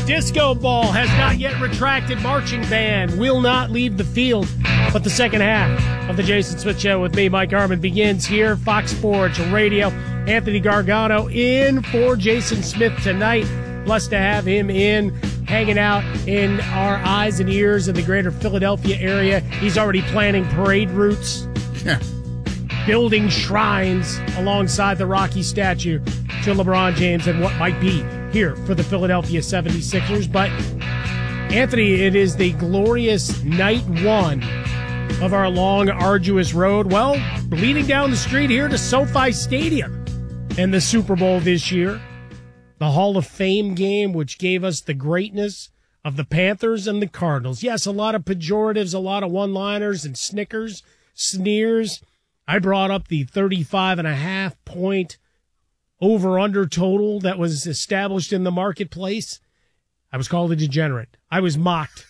Disco ball has not yet retracted. Marching band will not leave the field. But the second half of the Jason Smith Show with me, Mike Harmon, begins here. Fox Sports Radio. Anthony Gargano in for Jason Smith tonight. Blessed to have him in, hanging out in our eyes and ears in the greater Philadelphia area. He's already planning parade routes. Yeah. Building shrines alongside the Rocky statue to LeBron James and what might be here for the Philadelphia 76ers. But, Anthony, it is the glorious night one of our long, arduous road. Well, leading down the street here to SoFi Stadium and the Super Bowl this year. The Hall of Fame game, which gave us the greatness of the Panthers and the Cardinals. Yes, a lot of pejoratives, a lot of one-liners and sneers. I brought up the 35.5 point over-under total that was established in the marketplace. I was called a degenerate. I was mocked.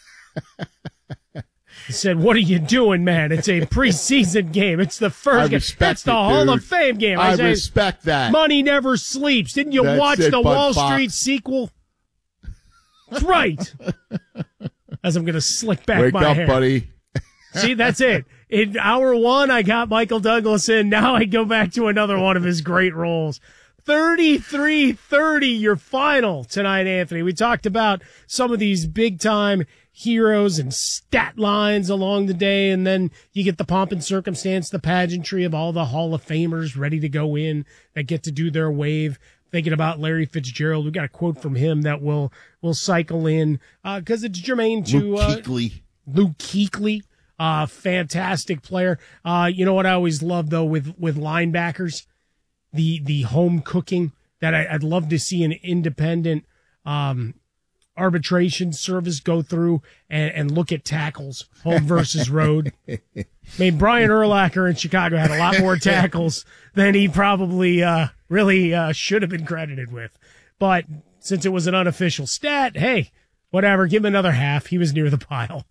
He said, "What are you doing, man? It's a preseason game. It's the first game. That's the Hall of Fame game." I respect that. Money never sleeps. Didn't you watch the Wall Street sequel? That's right. As I'm going to slick back my hair. Wake up, buddy. See, that's it. In hour one, I got Michael Douglas in. Now I go back to another one of his great roles. 33-30, your final tonight, Anthony. We talked about some of these big-time heroes and stat lines along the day, and then you get the pomp and circumstance, the pageantry of all the Hall of Famers ready to go in that get to do their wave. Thinking about Larry Fitzgerald, we got a quote from him that will cycle in because it's germane to Luke Kuechly. Fantastic player. You know what I always love, though, with linebackers? The home cooking that I'd love to see an independent arbitration service go through and look at tackles, home versus road. I mean, Brian Urlacher in Chicago had a lot more tackles than he probably really should have been credited with. But since it was an unofficial stat, hey, whatever, give him another half. He was near the pile.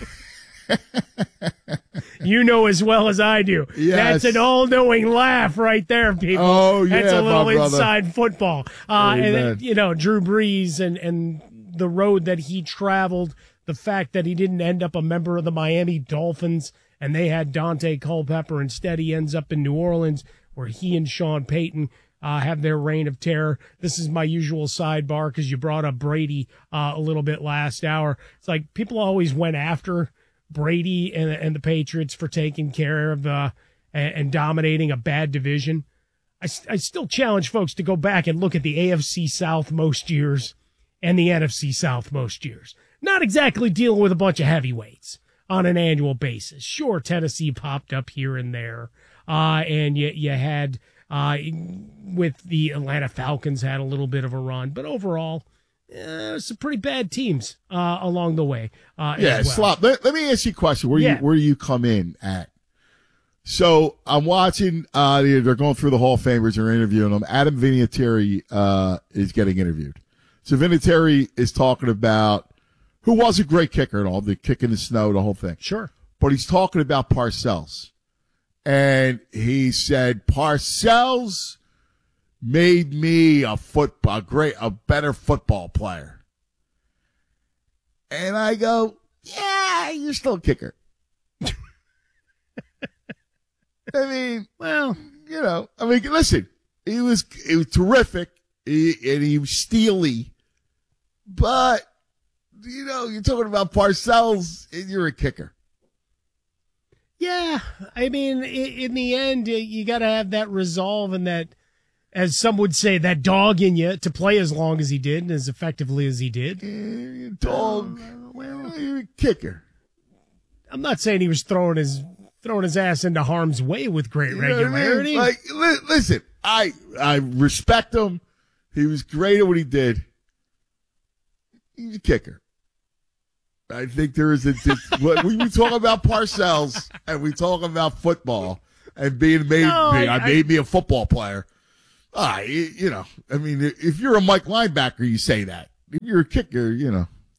You know as well as I do. Yes. That's an all-knowing laugh right there, people. Oh, yeah, that's a little my brother. inside football. And then, Drew Brees and the road that he traveled, the fact that he didn't end up a member of the Miami Dolphins and they had Dante Culpepper. Instead, he ends up in New Orleans where he and Sean Payton have their reign of terror. This is my usual sidebar because you brought up Brady a little bit last hour. It's like people always went after Brady and the Patriots for taking care of and dominating a bad division. I still challenge folks to go back and look at the AFC South most years and the NFC South most years. Not exactly dealing with a bunch of heavyweights on an annual basis. Sure, Tennessee popped up here and there, and you had with the Atlanta Falcons had a little bit of a run, but overall, some pretty bad teams along the way. Yeah, Slop. Let me ask you a question. Where you come in at? So I'm watching. They're going through the Hall of Famers. They're interviewing them. Adam Vinatieri is getting interviewed. So Vinatieri is talking about who was a great kicker and all the kick in the snow, the whole thing. Sure. But he's talking about Parcells, and he said Parcells made me a better football player. And I go, yeah, you're still a kicker. I mean, well, listen, it was terrific, and he was steely, but, you're talking about Parcells, and you're a kicker. Yeah, I mean, in the end, you got to have that resolve and that, as some would say, that dog in you to play as long as he did and as effectively as he did. Dog, you're a kicker. I'm not saying he was throwing his ass into harm's way with great regularity. Like, listen, I respect him. He was great at what he did. He's a kicker. I think there is when we talk about Parcells and we talk about football and being made me a football player. I mean, if you're a Mike linebacker, you say that. If you're a kicker,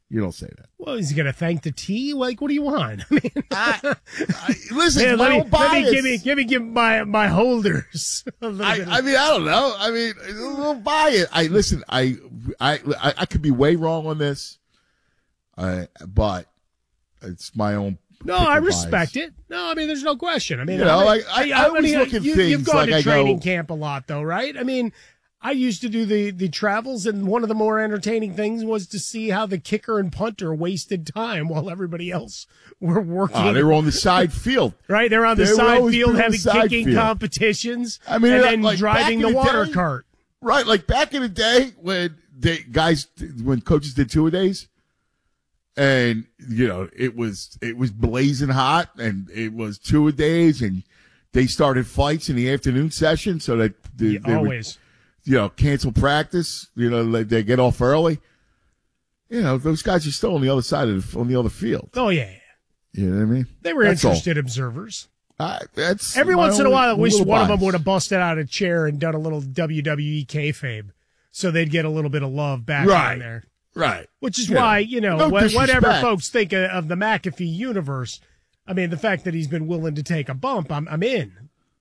You don't say that. Well, is he going to thank the tea? Like, what do you want? I mean, listen, man, let me give my holders. I mean, I don't know. I mean, a little bias. Listen. I could be way wrong on this, but it's my own. No, I respect it. No, I mean, there's no question. I mean, I always look at things. You've gone to training camp a lot, though, right? I mean, I used to do the travels, and one of the more entertaining things was to see how the kicker and punter wasted time while everybody else were working. They were on the side field. Right? They were on the side field having kicking competitions. I mean, and then driving the water cart. Right. Like back in the day when when coaches did two-a-days, and, it was blazing hot, and it was two-a-days, and they started fights in the afternoon session so that they always. Cancel practice, they get off early. Those guys are still on the other side on the other field. Oh, yeah. You know what I mean? They were interested observers. That's every once in a while, I wish one of them would have busted out a chair and done a little WWE kayfabe so they'd get a little bit of love back in there. Right. Which is why, whatever folks think of the McAfee universe, I mean, the fact that he's been willing to take a bump, I'm in.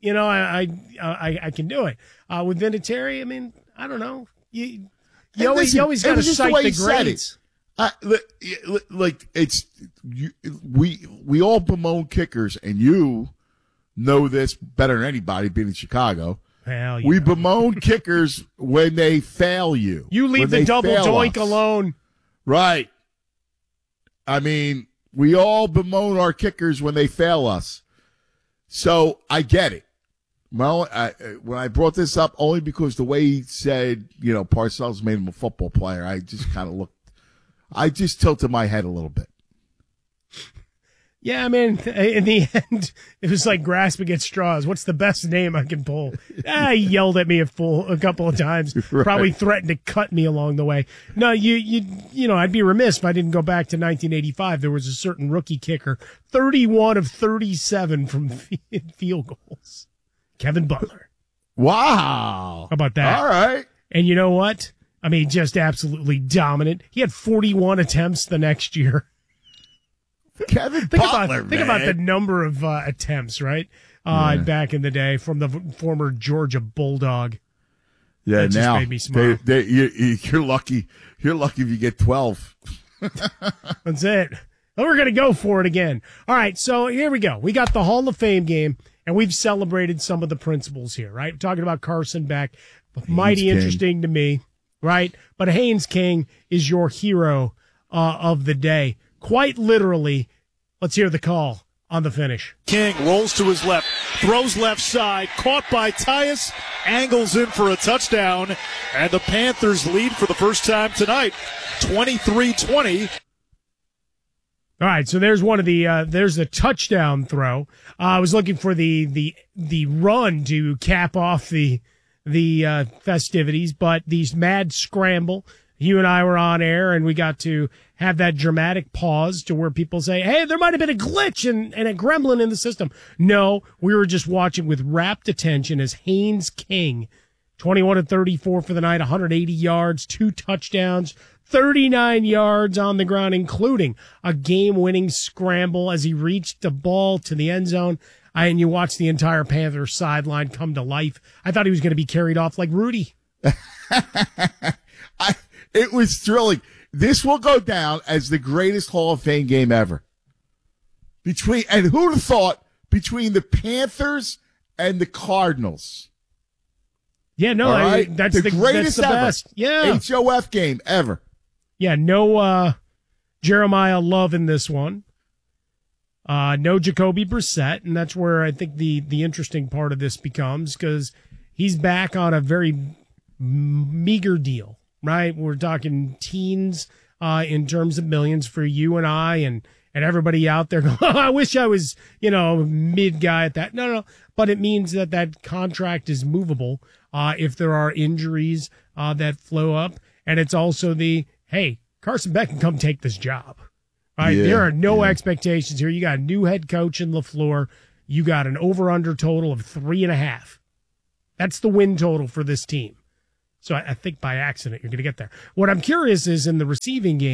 I can do it. With Vinatieri, I mean, I don't know. You always got to cite the grades. We all bemoan kickers, and you know this better than anybody being in Chicago. Hell, we bemoan kickers when they fail you. You leave the double doink alone. Right. I mean, we all bemoan our kickers when they fail us. So I get it. Well, when I brought this up, only because the way he said, Parcells made him a football player, I just kind of I just tilted my head a little bit. Yeah, I mean, in the end, it was like grasping at straws. What's the best name I can pull? He yelled at me a couple of times, right. Probably threatened to cut me along the way. No, I'd be remiss if I didn't go back to 1985. There was a certain rookie kicker, 31 of 37 from field goals. Kevin Butler. Wow. How about that? All right. And you know what? I mean, just absolutely dominant. He had 41 attempts the next year. Kevin Butler, think about the number of attempts, right? Back in the day from the former Georgia Bulldog. Yeah, that just made me smile. You're lucky. You're lucky if you get 12. That's it. Well, we're going to go for it again. All right, so here we go. We got the Hall of Fame game, and we've celebrated some of the principles here, right? We're talking about Carson Beck. Mighty interesting to me, right? But Haynes King is your hero of the day. Quite literally. Let's hear the call on the finish. King rolls to his left, throws left side, caught by Tyus, angles in for a touchdown, and the Panthers lead for the first time tonight, 23-20. All right, so there's one of there's the touchdown throw. I was looking for the run to cap off the festivities, but these mad scramble. You and I were on air, and we got to have that dramatic pause to where people say, hey, there might have been a glitch and a gremlin in the system. No, we were just watching with rapt attention as Haynes King, 21-34 for the night, 180 yards, 2 touchdowns, 39 yards on the ground, including a game-winning scramble as he reached the ball to the end zone. And you watch the entire Panthers sideline come to life. I thought he was going to be carried off like Rudy. It was thrilling. This will go down as the greatest Hall of Fame game ever. And who'd have thought between the Panthers and the Cardinals? Yeah, no, right? That's the greatest ever. Best. Yeah. HOF game ever. Yeah, no Jeremiah Love in this one. No Jacoby Brissett, and that's where I think the interesting part of this becomes, because he's back on a very meager deal. Right, we're talking teens in terms of millions for you and I and everybody out there. I wish I was, mid guy at that. No, but it means that contract is movable if there are injuries that flow up, and it's also hey, Carson Beck can come take this job. Right, there are no expectations here. You got a new head coach in LaFleur. You got an over/under total of 3.5. That's the win total for this team. So I think by accident you're going to get there. What I'm curious is in the receiving game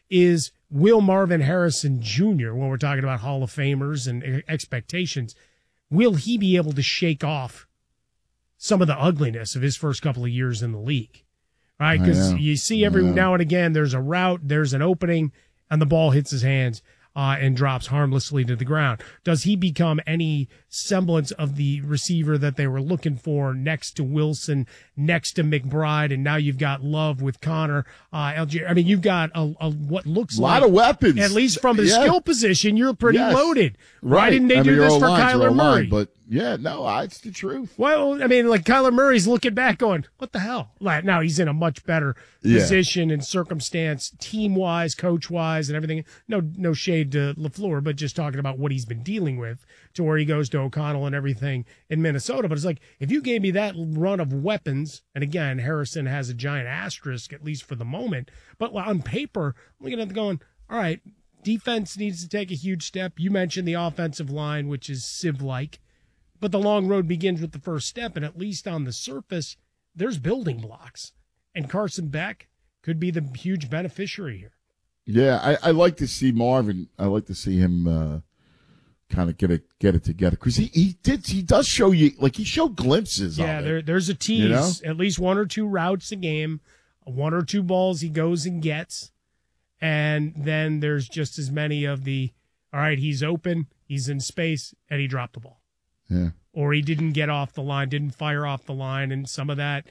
is, will Marvin Harrison Jr., when we're talking about Hall of Famers and expectations, will he be able to shake off some of the ugliness of his first couple of years in the league? Right? Because you see every now and again, there's a route, there's an opening, and the ball hits his hands and drops harmlessly to the ground. Does he become any semblance of the receiver that they were looking for next to Wilson, next to McBride, and now you've got Love with Connor, Algier? I mean, you've got a what looks like a lot of weapons. At least from the skill position, you're pretty loaded. Right. Why didn't they do this for Kyler Murray? But it's the truth. Well, I mean, like Kyler Murray's looking back going, what the hell? Like, now he's in a much better position and circumstance, team-wise, coach-wise, and everything. No shade to LaFleur, but just talking about what he's been dealing with to where he goes to O'Connell and everything in Minnesota. But it's like, if you gave me that run of weapons, and again, Harrison has a giant asterisk, at least for the moment, but on paper, I'm looking at it going, all right, defense needs to take a huge step. You mentioned the offensive line, which is Civ-like. But the long road begins with the first step, and at least on the surface, there's building blocks. And Carson Beck could be the huge beneficiary here. Yeah, I like to see Marvin. I like to see him kind of get it together, because he does show you, like, he showed glimpses of it. There's a tease, at least 1 or 2 routes a game, 1 or 2 balls he goes and gets, and then there's just as many of the, all right, he's open, he's in space, and he dropped the ball. Yeah. Or he didn't get off the line, didn't fire off the line, and some of that,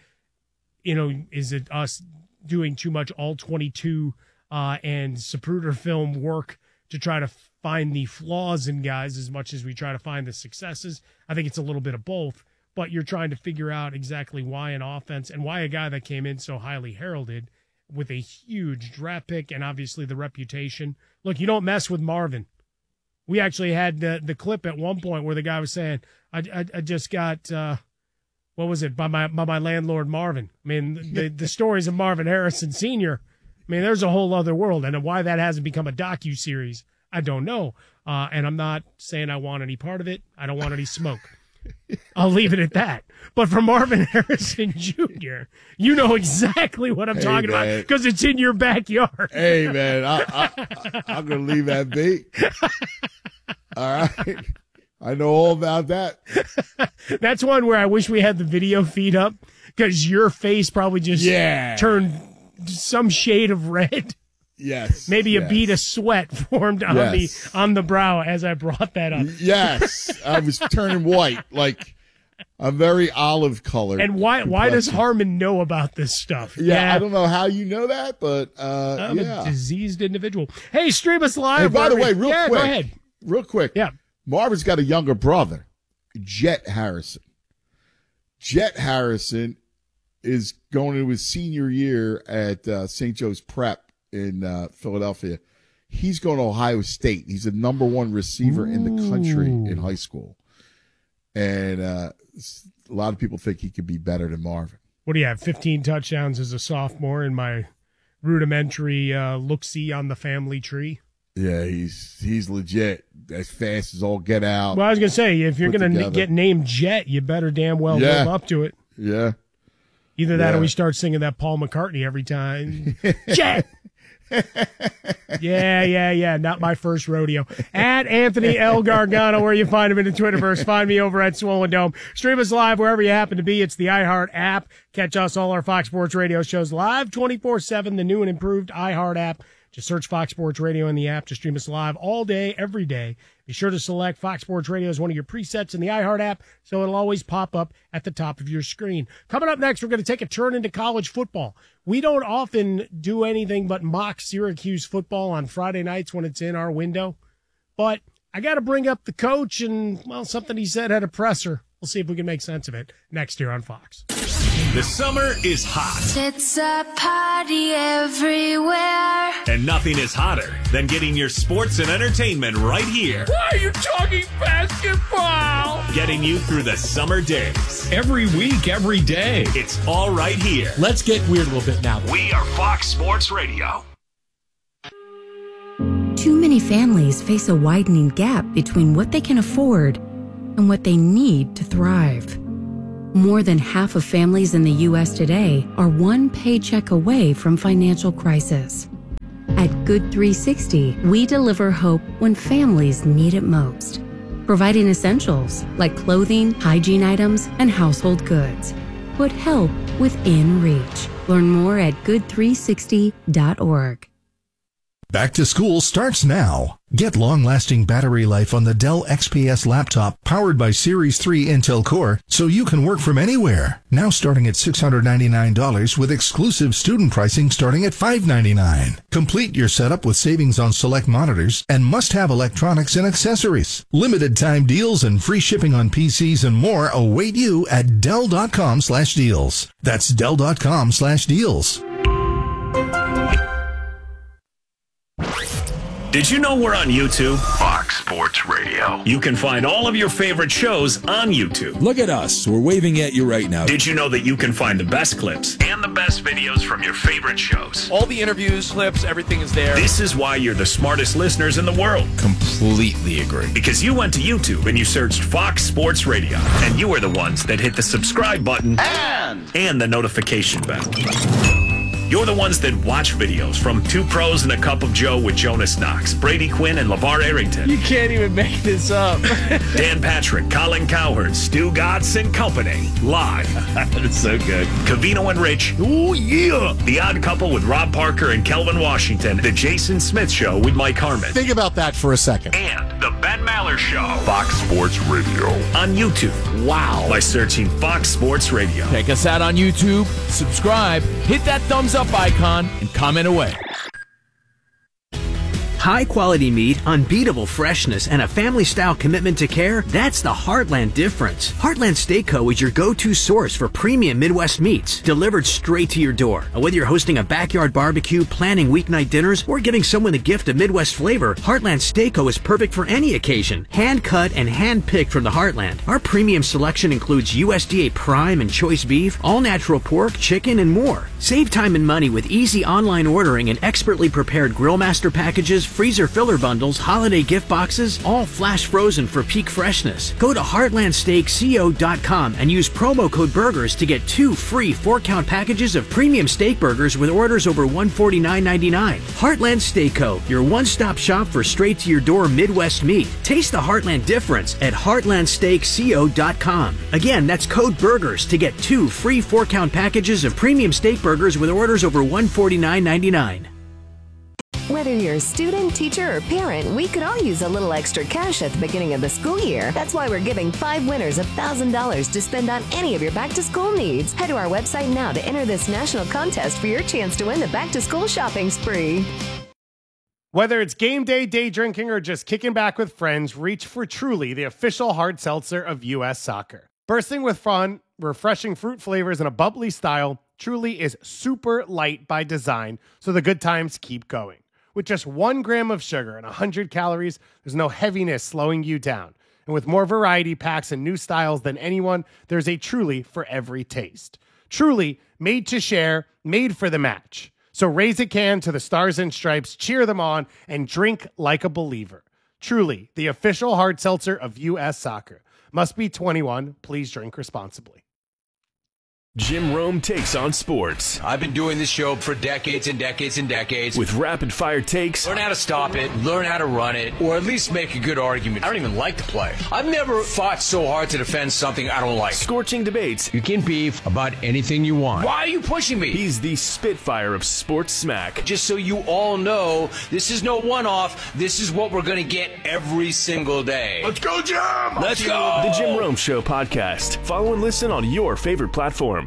is it us doing too much all 22 and Zapruder film work to try to find the flaws in guys as much as we try to find the successes? I think it's a little bit of both, but you're trying to figure out exactly why an offense and why a guy that came in so highly heralded with a huge draft pick and obviously the reputation. Look, you don't mess with Marvin. We actually had the clip at one point where the guy was saying, I just got, what was it, by my landlord Marvin. I mean, the stories of Marvin Harrison Sr., I mean, there's a whole other world. And why that hasn't become a docuseries, I don't know. And I'm not saying I want any part of it. I don't want any smoke. I'll leave it at that. But for Marvin Harrison Jr., you know exactly what I'm talking about because it's in your backyard. Hey, man, I'm going to leave that be. All right. I know all about that. That's one where I wish we had the video feed up because your face probably just turned some shade of red. Yes. Maybe a bead of sweat formed on the brow as I brought that up. Yes. I was turning white, like a very olive color. And why does Harmon know about this stuff? Yeah, I don't know how you know that, but I'm a diseased individual. Hey, stream us live. Hey, by the way, real quick. Go ahead. Real quick. Yeah. Marvin's got a younger brother, Jet Harrison. Jet Harrison is going into his senior year at St. Joe's Prep in Philadelphia. He's going to Ohio State. He's the number 1 receiver in the country in high school. And a lot of people think he could be better than Marvin. What do you have, 15 touchdowns as a sophomore in my rudimentary look-see on the family tree? Yeah, he's legit, as fast as all get out. Well, I was going to say, if you're going to get named Jet, you better damn well live up to it. Yeah. Either that or we start singing that Paul McCartney every time. Jet! Yeah. Not my first rodeo. At Anthony L. Gargano, where you find him in the Twitterverse. Find me over at Swollen Dome. Stream us live wherever you happen to be. It's the iHeart app. Catch us, all our Fox Sports Radio shows live 24/7, the new and improved iHeart app. Just search Fox Sports Radio in the app to stream us live all day, every day. Be sure to select Fox Sports Radio as one of your presets in the iHeart app, so it'll always pop up at the top of your screen. Coming up next, we're going to take a turn into college football. We don't often do anything but mock Syracuse football on Friday nights when it's in our window. But I got to bring up the coach and, well, something he said at a presser. We'll see if we can make sense of it next year on Fox. The summer is hot. It's a party everywhere. And nothing is hotter than getting your sports and entertainment right here. Why are you talking basketball? Getting you through the summer days. Every week, every day. It's all right here. Let's get weird a little bit now. We are Fox Sports Radio. Too many families face a widening gap between what they can afford and what they need to thrive. More than half of families in the U.S. today are one paycheck away from financial crisis. At Good 360, we deliver hope when families need it most, providing essentials like clothing, hygiene items, and household goods. Put help within reach. Learn more at good360.org. Back to school starts now. Get long-lasting battery life on the Dell XPS laptop powered by Series 3 Intel Core so you can work from anywhere. Now starting at $699 with exclusive student pricing starting at $599. Complete your setup with savings on select monitors and must-have electronics and accessories. Limited time deals and free shipping on PCs and more await you at Dell.com/deals. That's Dell.com/deals. Did you know we're on YouTube? Fox Sports Radio. You can find all of your favorite shows on YouTube. Look at us. We're waving at you right now. Did you know that you can find the best clips and the best videos from your favorite shows? All the interviews, clips, everything is there. This is why you're the smartest listeners in the world. Completely agree. Because you went to YouTube and you searched Fox Sports Radio. And you were the ones that hit the subscribe button and the notification bell. You're the ones that watch videos from Two Pros and a Cup of Joe with Jonas Knox, Brady Quinn, and LeVar Arrington. You can't even make this up. Dan Patrick, Colin Cowherd, Stu Gatz and Company. Live. That's so good. Covino and Rich. Ooh, yeah. The Odd Couple with Rob Parker and Kelvin Washington. The Jason Smith Show with Mike Harmon. Think about that for a second. And the Ben Maller Show. Fox Sports Radio. On YouTube. Wow. By searching Fox Sports Radio. Check us out on YouTube. Subscribe. Hit that thumbs up icon and comment away. High quality meat, unbeatable freshness, and a family-style commitment to care, that's the Heartland difference. Heartland Steak Co. is your go-to source for premium Midwest meats, delivered straight to your door. And whether you're hosting a backyard barbecue, planning weeknight dinners, or giving someone a gift of Midwest flavor, Heartland Steak Co. is perfect for any occasion. Hand-cut and hand-picked from the Heartland. Our premium selection includes USDA prime and choice beef, all-natural pork, chicken, and more. Save time and money with easy online ordering and expertly prepared Grillmaster packages, freezer filler bundles, holiday gift boxes, all flash frozen for peak freshness. Go to heartlandsteakco.com and use promo code BURGERS to get 2 free 4-count packages of premium steak burgers with orders over $149.99. Heartland Steak Co., your one-stop shop for straight-to-your-door Midwest meat. Taste the Heartland difference at heartlandsteakco.com. Again, that's code BURGERS to get 2 free 4-count packages of premium steak burgers with orders over $149.99. Whether you're a student, teacher, or parent, we could all use a little extra cash at the beginning of the school year. That's why we're giving 5 winners $1,000 to spend on any of your back-to-school needs. Head to our website now to enter this national contest for your chance to win the back-to-school shopping spree. Whether it's game day, day drinking, or just kicking back with friends, reach for Truly, the official hard seltzer of U.S. Soccer. Bursting with fun, refreshing fruit flavors, and a bubbly style, Truly is super light by design, so the good times keep going. With just 1 gram of sugar and 100 calories, there's no heaviness slowing you down. And with more variety packs and new styles than anyone, there's a Truly for every taste. Truly, made to share, made for the match. So raise a can to the Stars and Stripes, cheer them on, and drink like a believer. Truly, the official hard seltzer of U.S. Soccer. Must be 21. Please drink responsibly. Jim Rome takes on sports. I've been doing this show for decades and decades and decades. With rapid-fire takes. Learn how to stop it, learn how to run it, or at least make a good argument. I don't even like to play. I've never fought so hard to defend something I don't like. Scorching debates. You can beef about anything you want. Why are you pushing me? He's the Spitfire of sports smack. Just so you all know, this is no one-off. This is what we're going to get every single day. Let's go, Jim! Let's go! The Jim Rome Show podcast. Follow and listen on your favorite platform.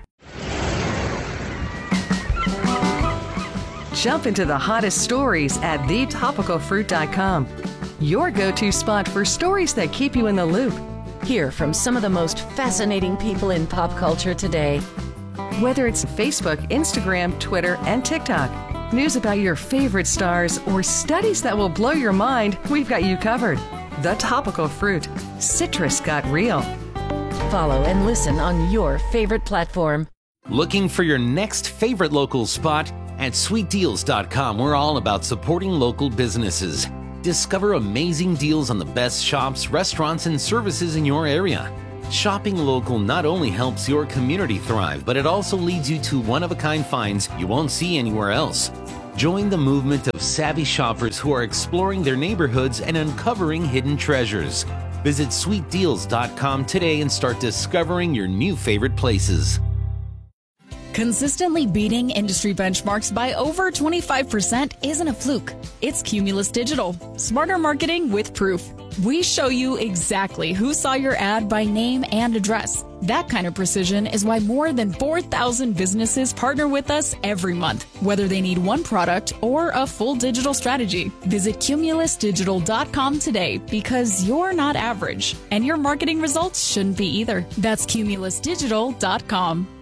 Jump into the hottest stories at thetopicalfruit.com. Your go-to spot for stories that keep you in the loop. Hear from some of the most fascinating people in pop culture today. Whether it's Facebook, Instagram, Twitter, and TikTok, news about your favorite stars, or studies that will blow your mind, we've got you covered. The Topical Fruit. Citrus got real. Follow and listen on your favorite platform. Looking for your next favorite local spot? At sweetdeals.com, we're all about supporting local businesses. Discover amazing deals on the best shops, restaurants, and services in your area. Shopping local not only helps your community thrive, but it also leads you to one-of-a-kind finds you won't see anywhere else. Join the movement of savvy shoppers who are exploring their neighborhoods and uncovering hidden treasures. Visit sweetdeals.com today and start discovering your new favorite places. Consistently beating industry benchmarks by over 25% isn't a fluke. It's Cumulus Digital. Smarter marketing with proof. We show you exactly who saw your ad by name and address. That kind of precision is why more than 4,000 businesses partner with us every month, whether they need one product or a full digital strategy. Visit cumulusdigital.com today because you're not average, and your marketing results shouldn't be either. That's cumulusdigital.com.